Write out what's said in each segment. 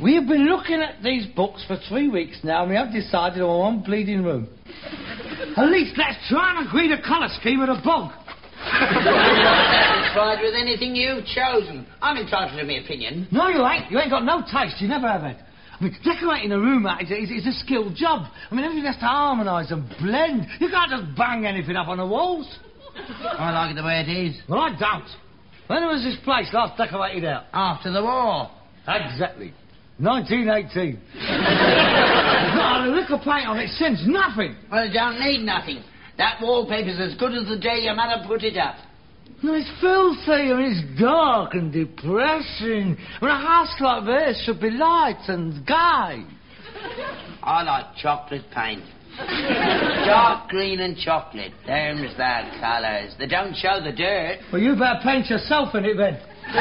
We've been looking at these books for 3 weeks now, and we have decided on one bleeding room. At least let's try and agree the colour scheme of the bog. I'm not satisfied with anything you've chosen. I'm entitled to my opinion. No, you ain't. You ain't got no taste. You never have had. I mean, decorating a room out is a skilled job. I mean, everything has to harmonise and blend. You can't just bang anything up on the walls. I like it the way it is. Well, I don't. When was this place last decorated out? After the war. Exactly. 1918. There's not a lick of paint on it since. Nothing. Well, it don't need nothing. That wallpaper's as good as the day your mother put it up. No, it's filthy. I mean, it's dark and depressing. I mean, a house like this should be light and gay. I like chocolate paint. Dark green and chocolate. Them's their colours. They don't show the dirt. Well, you better paint yourself in it, then.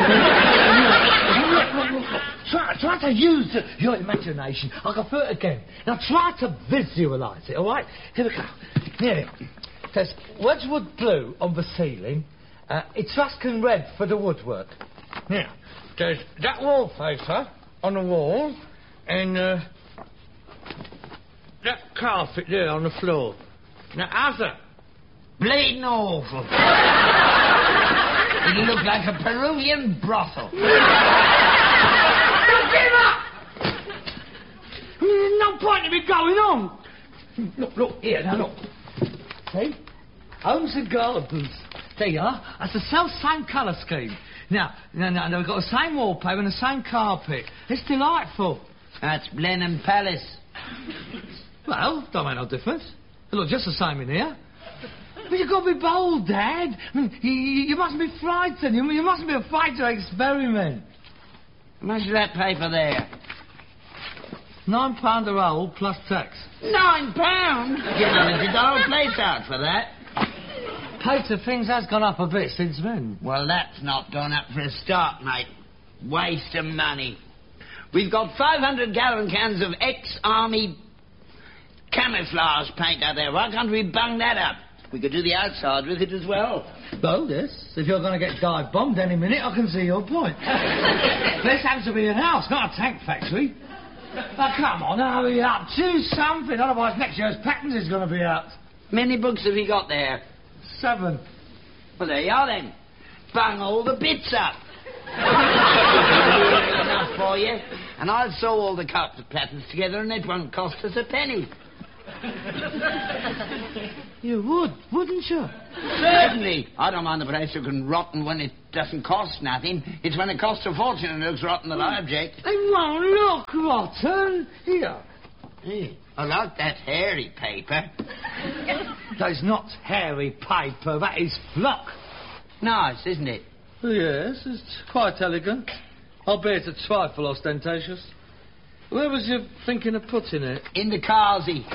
Try to use your imagination. I can feel it again. Now, try to visualise it, all right? Here we go. Here. There's Wedgwood blue on the ceiling. Etruscan red for the woodwork. Now, there's that wallpaper on the wall, and that carpet there on the floor. Now, how's that? Bleeding awful. You look like a Peruvian brothel. Don't give up! I mean, there's no point in me going on. Look, here, now look. See? Holmes and Gardens. There you are. That's the same colour scheme. Now, we've got the same wallpaper and the same carpet. It's delightful. That's Blenheim Palace. Well, don't make no difference. They look just the same in here. But you've got to be bold, Dad. I mean, you mustn't be frightened. You mustn't be afraid to experiment. How much is that paper there? £9 a roll plus tax. £9? You managed the whole place out for that. Paper things has gone up a bit since then. Well, that's not gone up for a start, mate. Waste of money. We've got 500-gallon cans of ex-army camouflage paint out there. Why can't we bung that up? We could do the outside with it as well. Oh, yes. If you're going to get dive bombed any minute, I can see your point. This happens to be a house, not a tank factory. Now, come on, hurry up. Choose something, otherwise next year's patents is going to be out. Many books have you got there? 7. Well, there you are, then. Bung all the bits up. Enough for you. And I'll sew all the carpet patterns together and it won't cost us a penny. You would, wouldn't you? Certainly. I don't mind the place looking rotten when it doesn't cost nothing. It's when it costs a fortune and it looks rotten that I object. It won't look rotten. Here. Hey, I like that hairy paper. That is not hairy paper, that is flock. Nice, isn't it? Yes, it's quite elegant. Albeit a trifle ostentatious. Where was you thinking of putting it? In the carsy.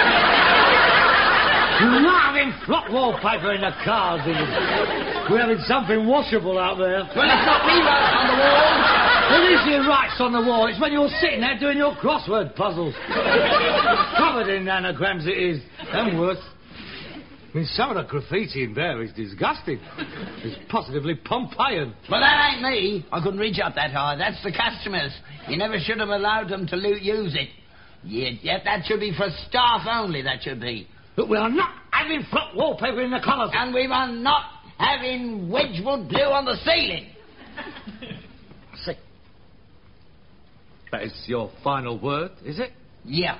You're not having flock wallpaper in the carsy. We're having something washable out there. Well, it's not me writes on the wall. It is your writes on the wall. It's when you're sitting there doing your crossword puzzles. Covered in anagrams it is. And worse. I mean, some of the graffiti in there is disgusting. It's positively Pompeian. Well, that ain't me. I couldn't reach up that high. That's the customers. You never should have allowed them to use it. Yet that should be for staff only, that should be. But we are not having flock wallpaper in the colours. And we are not having Wedgwood blue on the ceiling. See. That is your final word, is it? Yeah.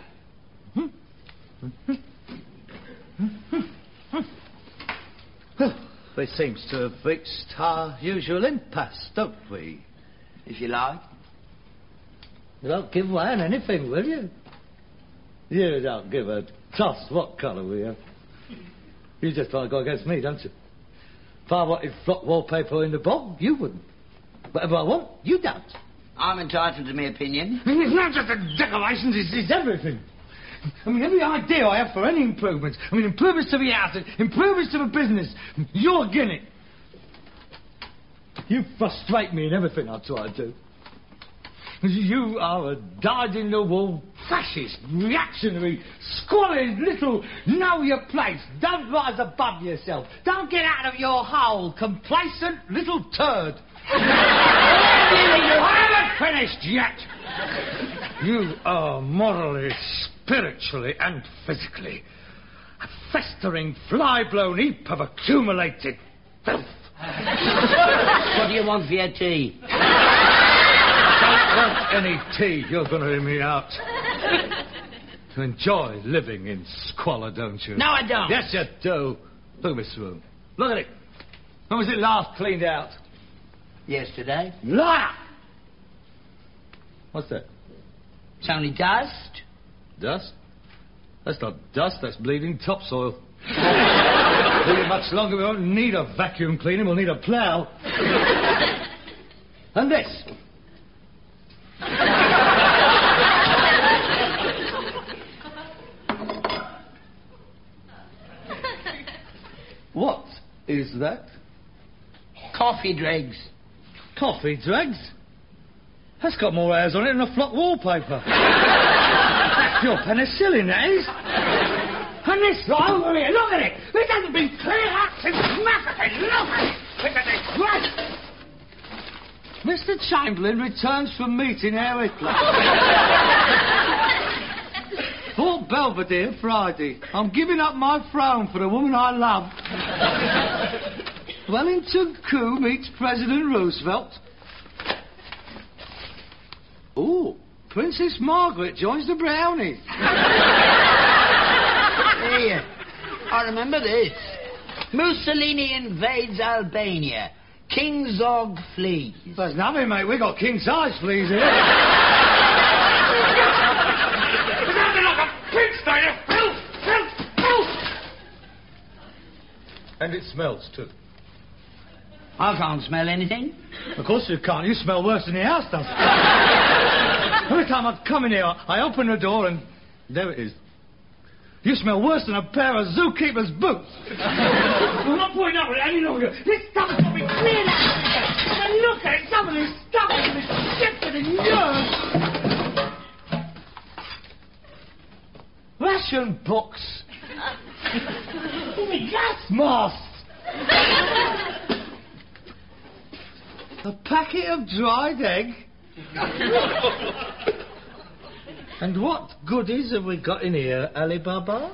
It seems to have reached our usual impasse, don't we? If you like. You don't give way on anything, will you? You don't give a toss what colour we have. You just want to go against me, don't you? If I wanted flock wallpaper in the bog, you wouldn't. Whatever I want, you don't. I'm entitled to my opinion. I mean, it's not just the decorations, it's everything. I mean, every idea I have for any improvements. I mean, improvements to the house, improvements to the business. You're against it. You frustrate me in everything I try to do. You are a dyed-in-the-wool, fascist, reactionary, squalid little know-your-place, don't rise above yourself, don't get out of your hole, complacent little turd. I haven't finished! finished yet. You are morally, spiritually and physically a festering, fly-blown heap of accumulated filth. What do you want for your tea? I don't want any tea. You're going to hear me out. You enjoy living in squalor, don't you? No, I don't. Yes, you do. Look at this room. Look at it. When was it last cleaned out? Yesterday. Liar! What's that? It's only dust. Dust? That's not dust, that's bleeding topsoil. Leave it much longer, we won't need a vacuum cleaner, we'll need a plough. And this. What is that? Coffee dregs. Coffee dregs? That's got more hairs on it than a flock wallpaper. That's your penicillin, that is. And this right over here, look at it. It hasn't been cleared out since Maccabee. Look at it. Look at this. Right. Mr. Chamberlain returns from meeting Herr Hitler. Fort Belvedere, Friday. I'm giving up my throne for the woman I love. Wellington coup meets President Roosevelt. Ooh, Princess Margaret joins the Brownies. Here, I remember this. Mussolini invades Albania. King Zog flees. There's nothing, mate. We got king-size fleas here. There's nothing like a pigsty. Filth, filth, filth. And it smells, too. I can't smell anything. Of course you can't. You smell worse than the house does. Every time I come in here, I open the door and there it is. You smell worse than a pair of zookeeper's boots. I'm not putting up with it any longer. This stuff's got to be cleared out. And look at it. Some of this stuff has been shifted in years. Ration books. Gas masks. A packet of dried egg. And what goodies have we got in here, Alibaba?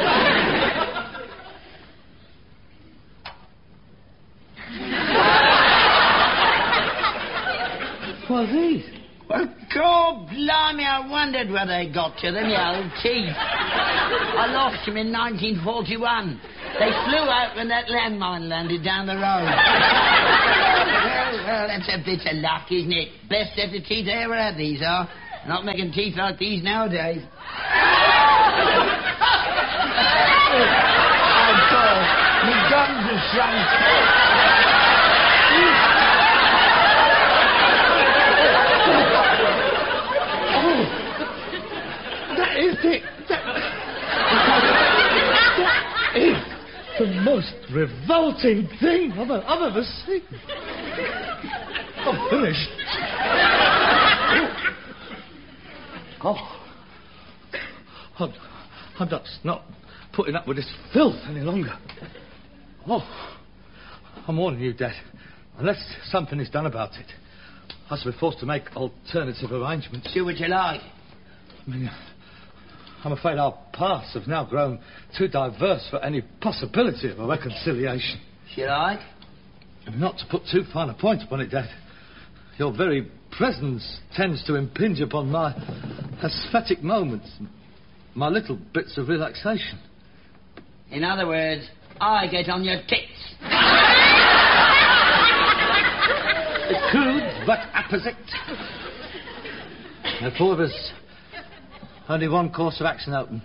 What are these? Well, God blimey, I wondered where they got to them, your old teeth. I lost them in 1941. They flew out when that landmine landed down the road. well, that's a bit of luck, isn't it? Best set of teeth I ever had, these are. Not making teeth like these nowadays. Oh, God. My gums are shrunk. Oh, that is it. That is the most revolting thing I've ever seen. I'm finished. Oh, I'm just not putting up with this filth any longer. Oh, I'm warning you, Dad. Unless something is done about it, I shall be forced to make alternative arrangements. Do what you like. I mean, I'm afraid our paths have now grown too diverse for any possibility of a reconciliation. You like? Not to put too fine a point upon it, Dad. Your very presence tends to impinge upon my aesthetic moments, my little bits of relaxation. In other words, I get on your tits. Crude, but apposite. Therefore, there's only one course of action open.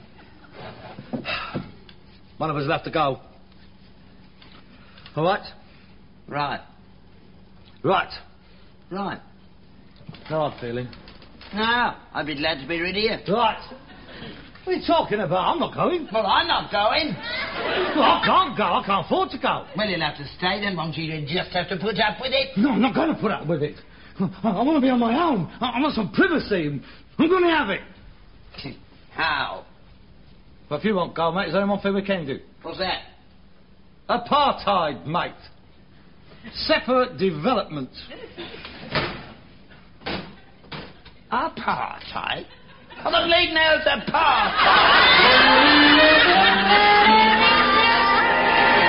One of us will have to go. All right? Right. Right. Right. No hard feeling. Now, I'd be glad to be rid of you. Right. What are you talking about? I'm not going. Well, I'm not going. Well, I can't go. I can't afford to go. Well, you'll have to stay then, won't you? You just have to put up with it. No, I'm not going to put up with it. I want to be on my own. I want some privacy. I'm going to have it. How? Well, if you won't go, mate, there's only one thing we can do. What's that? Apartheid, mate. Separate development. Apartheid? Oh, the League now is apartheid.